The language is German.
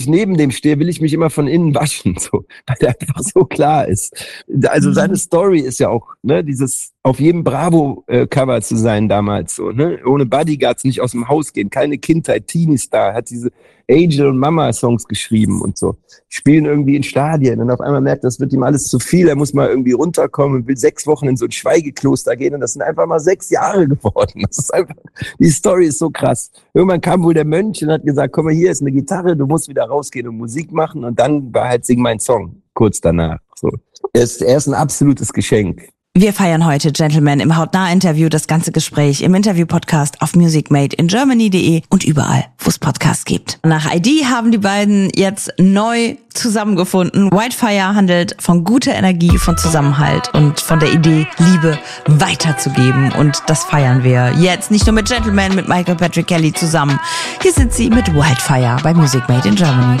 neben dem stehe, will ich mich immer von innen waschen, so, weil der einfach so klar ist. Also seine Story ist ja auch, ne, dieses auf jedem Bravo-Cover zu sein damals, so, ne, ohne Bodyguards nicht aus dem Haus gehen, keine Kindheit, Teenie-Star, hat diese Angel- und Mama-Songs geschrieben und so. Spielen irgendwie in Stadien und auf einmal merkt, das wird ihm alles zu viel, er muss mal irgendwie runterkommen und will 6 Wochen in so ein Schweigekloster gehen und das sind einfach mal 6 Jahre geworden. Das ist einfach, die Story ist so krass. Irgendwann kam wohl der Mönch und hat gesagt, komm mal, hier ist eine Gitarre, du musst wieder rausgehen und Musik machen und dann war halt Sing mein Song, kurz danach. So. Er ist ein absolutes Geschenk. Wir feiern heute Gentleman im Hautnah-Interview, das ganze Gespräch im Interview-Podcast auf musicmadeingermany.de und überall, wo es Podcasts gibt. Nach ID haben die beiden jetzt neu zusammengefunden. Whitefire handelt von guter Energie, von Zusammenhalt und von der Idee, Liebe weiterzugeben. Und das feiern wir jetzt nicht nur mit Gentleman, mit Michael Patrick Kelly zusammen. Hier sind sie mit Whitefire bei Music Made in Germany.